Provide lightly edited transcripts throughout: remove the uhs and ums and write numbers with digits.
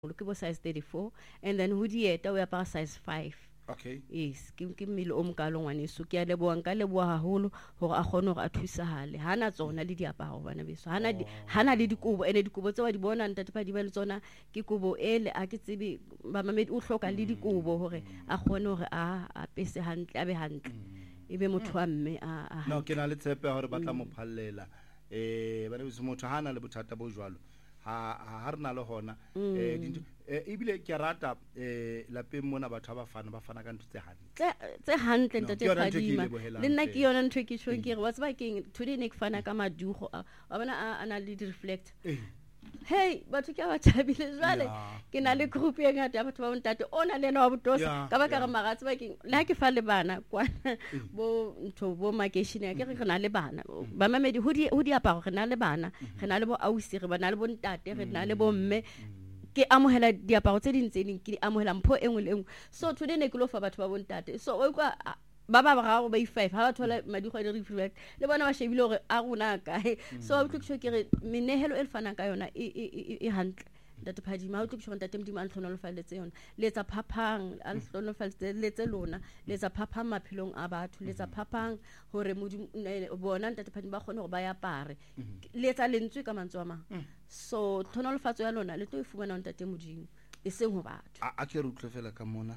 ke bo size 34 and then hoodieta o apara size 5. Okay. Yes, ke mmele o mokalo ngwaneso ke a leboa nka leboa haholo hore a kgone hore a thusahale hana tsona le diaparo bana beso hana le dikobo ene dikobo tse wa di bona ntate pa di ba le tsona ke kobo ele a ke tsebe ba mamedi o hloka le dikobo hore a kgone hore a pese hantle a be hantle ebe motho wa mme a no ke na le tshepe hore ba tla mo phallela bana beso motho hana le bothata bo jwalo ha rena le hona ebile ke rata lapeng mona batho ba fana ka ntho tse hantle ntate Phadima le nna ke yona ntho ke tshweng ke re wa tseba keng today ne ke fana ka madugo wa bona a na le reflect hey batho ke ba thabile jwale ke na le group e ngata ya batho ba ntate ona le na wa botosa ka ba ka re magatse ba keng la ke fa le bana kwana bo ntho bo makeshine ke re na le bana ba mamedi ho di aparo re na le bana re na le bo ausi re ba na le bo ntate re na le bo mme ke amohela diaparo tse ding ke amohela mpho engwe le engwe so today ne ke lo fa batho ba bo ntate so o kwa ba ga go ba i5 ha ba thola madigo a di reflect le bona ba shebile hore a rona kae so o tlo ke re menehelo e lefana ka yona e hantle ntate Phadima o tlo ke ntate Modimo a tlhonolofaletse yona letsa phaphang a tlhonolofaletse letse lona letsa phaphang maphelong a batho letsa phaphang hore Modimo bona ntate Phadima ba kgone hore ba ya pare letsa lentswe ka mantswe a mang so tlhonolofatso ya lona le tlo e fumana ntate Modimo e seng ho batho a ke re utlwefela ka mona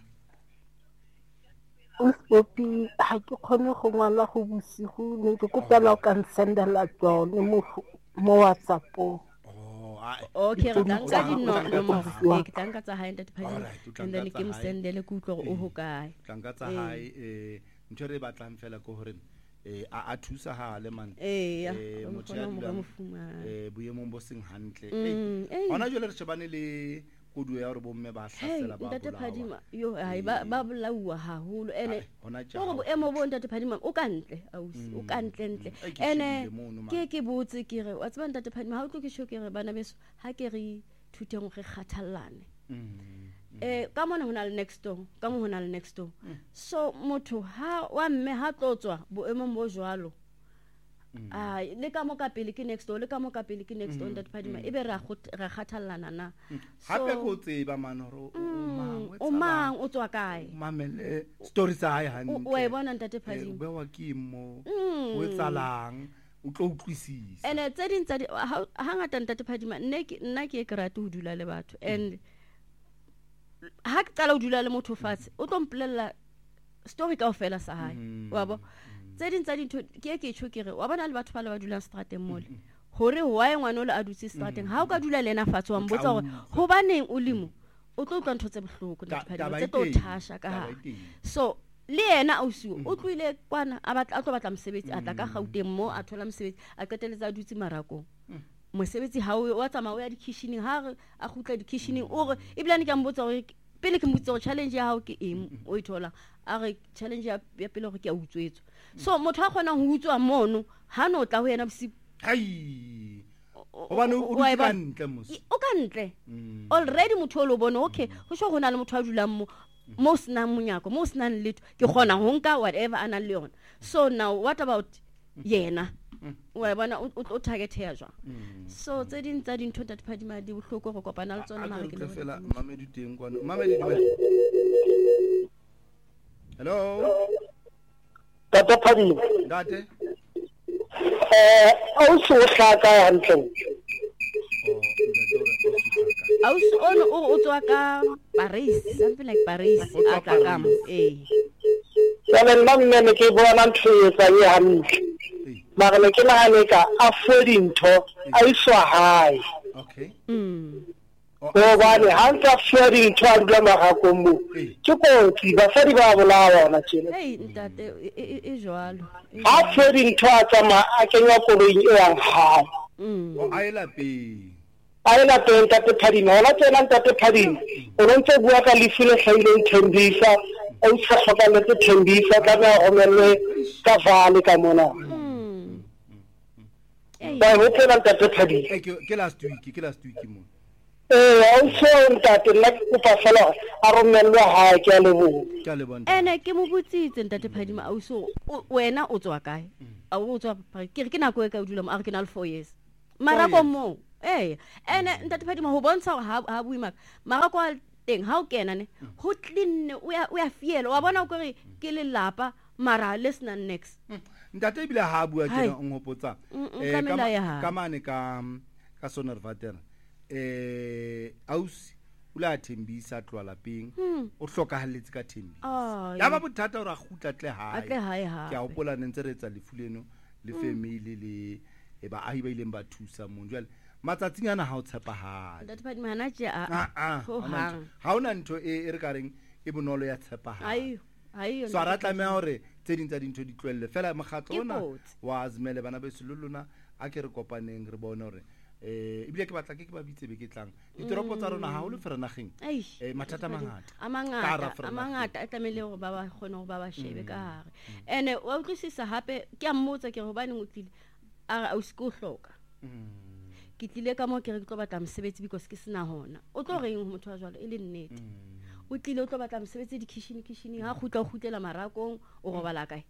o spopi ha ke khone go ngwala go bosigo ne ke kopela o ka nsendela tsone mo WhatsApp okay re tlanka dinnomoro ke tlanka tsa hae ntate Phadima and then ke msendele ku utlwa o ho kae tlanka tsa hae ntho re batlang fela ko hore a thusa ha le man motho ya boemong bo seng hantle hona jole re shebane le kodu ya hore bomme ba hlasela ba ntate Phadima yo hai ba bolaua haholo ene o go emo bo ntate Phadima o kantle ausi o kantle ene ke botse ke re wa tseba ntate Phadima ha o tlo ke sho ke re bana beso ha ke re thuteng re kgathallane ka mona hona le next door so motho ha wa mme ha tlotswa boemong bo jwalo le ka mo ka pele ke next door ntate Phadima ebe ra kgathallana na hape go tseba manoro o mang o tswa kae mamele stories tsa hae hantle o e bona ntate Phadima be wa ke mo o etsalang o tlo utlwisisa ene tse ding tsa ha ngata ntate Phadima nna ke rate ho dula le batho and ha ke tsala ho dula le motho fatshe o tlo mpolella story ka ofela sa hae wa bo tse ding tsa dintho ke tsho ke re wa bona le batho ba le ba dulang strateng mole hore wa e ngwana o le a dutse strateng ha o ka dula le ena fatshe wa mbotsa hore ho baneng o lemo o tlo utlwa ntho tse bohloko tse to thasha ka ha so le yena ausiwo o tloile kwana a tlo batla mosebetsi a tla ka Gauteng mo a thola mosebetsi a qeteletsa a dutse marakong mosebetsi ha o wa tsamaya o ya di-kitchening ha a khutla di-kitchening o re ebilane ke mbotsa hore pele ke mbotsa challenge ya hao ke eng o ithola a re challenge ya pele hore ke a utswetswa so motho a khona ho utswa mono ha no tla ho yena bosigo hobane o kantle mos o kantle already motho o lo bona okay ho sho gona le motho a dulang mo sna monyako mo sna letho ke khona ho nka whatever ana le yona so now what about yena wa bona o target ya jwa so tse ding tsa dintho tsa Phadima di bohloko go kopana le tsona mara ke le fela mamedi teng kwana mamedi dumela hello tata Phadima date o so hlaka hantle ausi ono o tswa ka Paris something like Paris a tla ka mo nna nne ke bona ntho e tsa ye hantle mara le ke nahane ka afford ntho a iswa hae okay o bane ha ntse afford ntho a dula magako mo ke kotsi ba fadi ba bolawa ona tjena ntate e jwalo afford ntho a tsama a kenya koloing e yang hae o a ela teng ntate Phadima ona tsena ntate Phadima o ntse bua ka lefile hlaileng Thembisa o sa hloka le Thembisa ka ba omelle ka vale ka mona ba ho tsena ntate Phadima ke last week mo o so ntate nna ke kopa fela a romellwe ha ke a lebo ene ke mo botsitse ntate Phadima au so wena o tswa kae a o tswa ke nako e ka o dula mo a re ke na le 4 years marako mo ene ntate Phadima ho bontsha hore ha buima mara kwa teng ha o kena ne ho clean o ya fiela wa bona gore ke le lapa mara lesna next ntate ebile ha bua ke ngopotsa ka mane ka Sonerwater ausi o la Thembisa tloa lapeng o hlokahalletse ka Thembisa ya ba bothata hore a gutlatle hae ke a hopola ntse re etsa lefuleno le family le ba ahi ba ileng ba thusa mo jwale matsatsing ana ha o tshepahala ntate Phadima hana tje ha ona ntho e re kareng e bonolo ya tshepahala so ra tlameha hore tse ding tsa dintho di tlwelle fela mokgatlo ona wa Azimele bana ba selolona a ke re kopaneng re bona hore ebile ke batla ke ba bitse be ke tlang ditoropo tsa rona ha ho le ferenageng mathata mangata a tlamele hore ba ba khone hore ba ba shebe ka hare ene wa utlwisisa hape ke a mmotsa ke re hobane o tlile a o se go hloka ke tlile ka mo ke re tlo batla mosebetsi because ke sena hona o tlo reng ho motho wa jwalo e le nnete o tlile o tlo batla mosebetsi di kitchen ha khutlela marakong o robala kae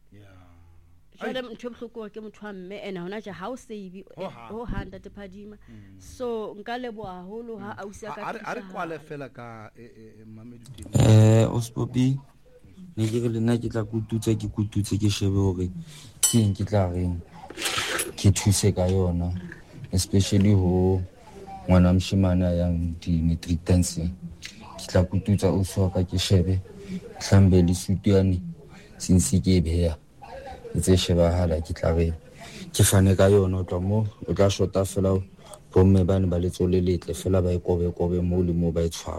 jwale motho bohloko ke motho wa mme ene hona ja ha o save ho 100 Phadima so nka leboa haholo ha ausi ka a re kwale fela ka Mamedu Ospopi ne ke re lena ke tla kututse ke shebe hore ke eng ke tla reng ke thuse ka yona especially ho ngwana mshimana yang di matric dance ke tla kututsa o soka ke shebe hlambe le sutwane since ke beya itse shebahala ke tla re ke fane ka yona tlo mo o tla shota fela bomme bane ba letsole letle fela ba ikobe mo le mo ba e tshwara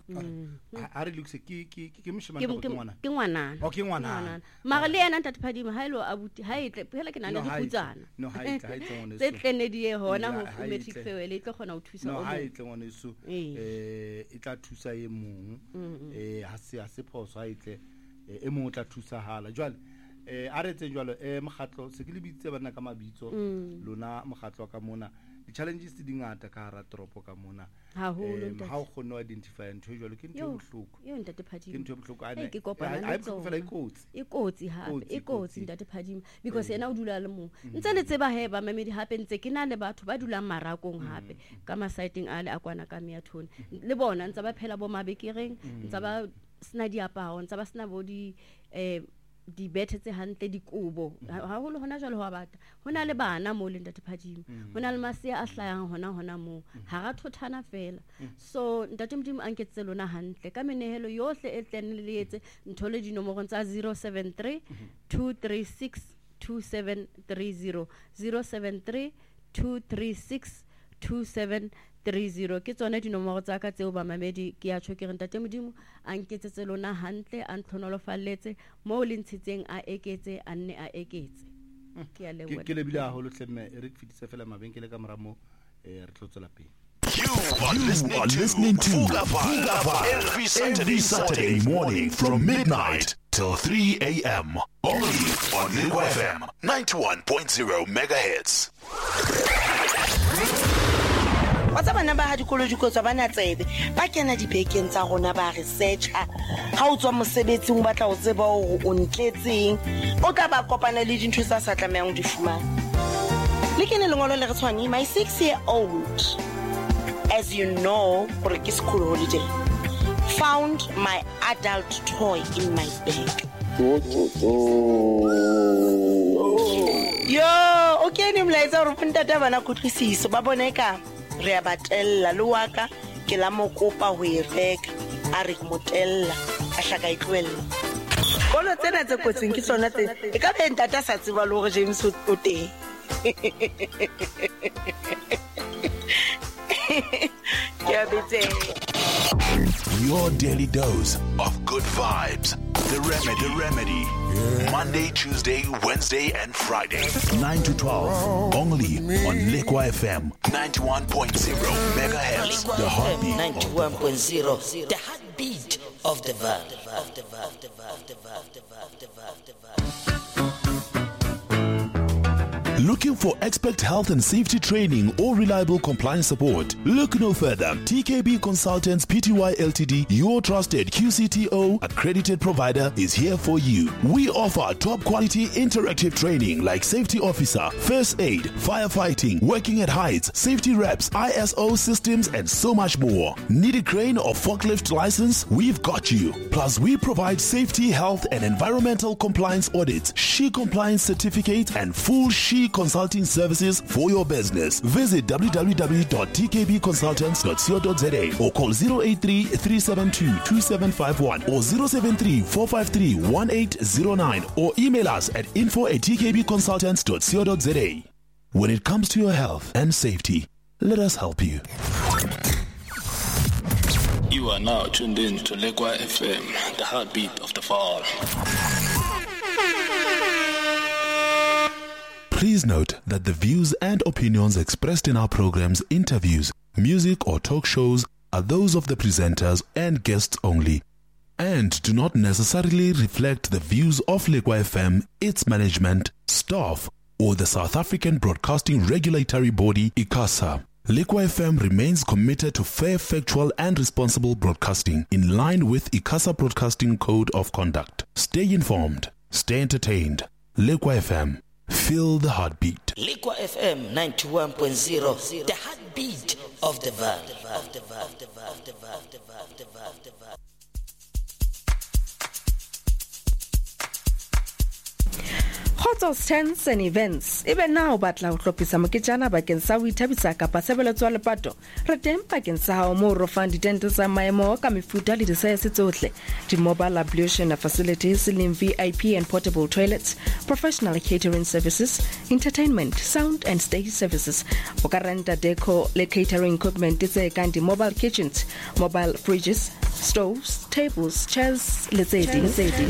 a re lukse ke mshimana ke ngwana okay ngwana mara le yena ntate Phadima ha ilo abuti ha itle phela ke nana diputsana no ha itle ngone se tlenedi hona ho matric farewell e tlo khona ho thusa no ha itle ngone so e tla thusa e mong ha se phoso ha itle e mong o tla thusa hala jwale a re tse jwalo mokgatlo se ke le bitse bana ka mabitso lona mokgatlo ka mona di challenges di ngata ka hara tropo ka mona ha o kgonne ho identify ntho jwalo ke ntho bohloko ntate Phadima ke ntho bohloko ane ke kopana le tsona fela ikotsi hape ikotsi ntate Phadima because yena o dula le mo ntse le tseba he ba mamedi hape ntse ke na le batho ba dulang marakong hape ka masaiting ale a kwana ka Meathoni le bona ntse ba phela bo mabekereng ntse ba sna diaparo ntse ba sna bo di bethe tse hantle dikobo ha holo hona jwale ho bata hona le bana mo le ntate Phadima hona le masea a hlayang hona mo ha ra thothana fela so ntate Modimo a nketse lona hantle ka menehelo yohle e tlene le etse ntho le dinomoro tsa 073 236 2730 073 236 2730 ke tsone dinomoro tsa ka tseo ba mamedi ke a tsho ke re ntate Modimo a nketsetse lona hantle a ntlhonolofalletse mo le ntshitseng a eketse a nne a eketse ke a leboha ke lebile haholo tlemme re fitise fela mabenkele ka moramo re tlotsela pele. You are listening to Full every Saturday morning from midnight till 3 a.m. only on Liquid FM 91.0 megahertz. What's up bana ba ha dikolo dikotso bana tsebe ba kena dibekeng tsa rona ba researcher ha o tswa mosebetsing ba tla o tseba hore o ntletseng o tla ba kopana le dintho tsa sa tlamehang di fumana le kene lengolo le re tshwane my 6-year-old as you know for a school holiday found my adult toy in my bag. Yo okay ni mlaetsa hore ntata bana khutlisiso ba boneka re a batella le waka ke la mokopa ho e reka a re motella a hlaka itlwella kolo tsena tse kotseng ke tsona tse e ka be ntata sa tseba le hore James o teng Your daily dose of good vibes. The Remedy. Yeah. Monday, Tuesday, Wednesday, and Friday. 9 to 12. Only on Liquid FM 91.0 megahertz. The heartbeat. 91.0. The heartbeat of the world. Looking for expert health and safety training or reliable compliance support? Look no further. TKB Consultants Pty Ltd, your trusted QCTO accredited provider, is here for you. We offer top quality interactive training like safety officer, first aid, firefighting, working at heights, safety reps, ISO systems, and so much more. Need a crane or forklift license? We've got you. Plus, we provide safety, health, and environmental compliance audits, SHE compliance certificate, and full SHE consulting services for your business. Visit www.tkbconsultants.co.za or call 083-372-2751 or 073-453-1809 or email us at info@tkbconsultants.co.za. When it comes to your health and safety, let us help you. You are now tuned in to Lekwa FM, the heartbeat of the fall. Please note that the views and opinions expressed in our programs, interviews, music or talk shows are those of the presenters and guests only, and do not necessarily reflect the views of Lekwa FM, its management, staff, or the South African Broadcasting Regulatory Body, ICASA. Lekwa FM remains committed to fair, factual, and responsible broadcasting in line with ICASA Broadcasting Code of Conduct. Stay informed, stay entertained. Lekwa FM, feel the heartbeat. Lekwa FM 91.0, the heartbeat of the Vaal. Hotels, tents and events. Even now, batla ho hlophisa moketjana bakeng sa ho ithabisa kapa sebeletso le pato. Re teng bakeng sa hao mo ro fang ditente tsa maemo ka mefuta le di-size tsohle. Di-mobile ablution facilities, slim VIP and portable toilets, professional catering services, entertainment, sound and stage services. O ka renta deco le catering equipment tse kang di-mobile kitchens, mobile fridges, stoves, tables, chairs, le tse ding.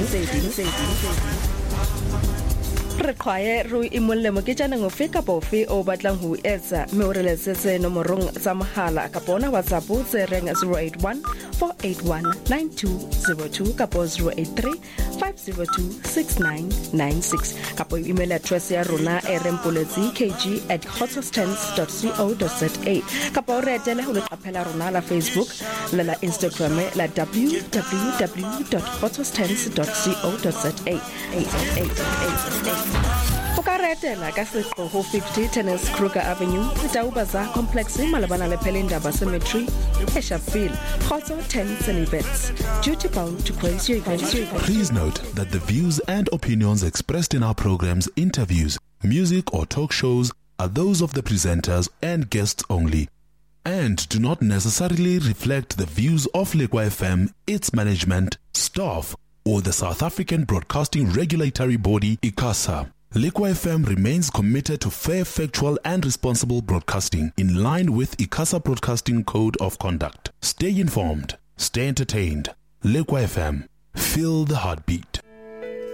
Re qhaye re imolle moketjana ngofe kapa ofe o batlang ho etsa mme o re letsetse nomorong tsa mohala kapa ona WhatsApp tse reng 081 481 9202 kapa 083 502 6996 kapa email address ya rona rempolezi@hotels10.co.za kapa o re etele ho leqaphela rona la Facebook le la Instagram la www.hotels10.co.za. Okaretela ka setlo ho 50 Tennis Kruger Avenue, Taubaza Complex, Malabana le Pelindaba Cemetery, Eshaville, Hotel 10 and events. Duty bound to praise your event. Please note that the views and opinions expressed in our programs, interviews, music or talk shows are those of the presenters and guests only, and do not necessarily reflect the views of Lekwa FM, its management, staff, or the South African Broadcasting Regulatory Body, ICASA. Lekwa FM remains committed to fair, factual, and responsible broadcasting in line with ICASA Broadcasting Code of Conduct. Stay informed, stay entertained. Lekwa FM, feel the heartbeat.